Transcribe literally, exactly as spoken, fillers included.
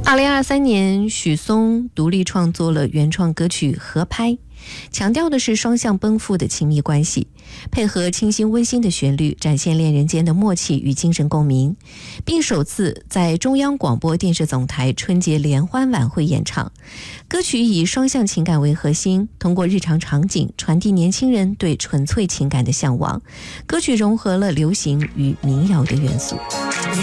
二零二三年，许嵩独立创作了原创歌曲《合拍》，强调的是双向奔赴的亲密关系，配合清新温馨的旋律，展现恋人间的默契与精神共鸣，并首次在中央广播电视总台春节联欢晚会演唱。歌曲以双向情感为核心，通过日常场景传递年轻人对纯粹情感的向往。歌曲融合了流行与民谣的元素。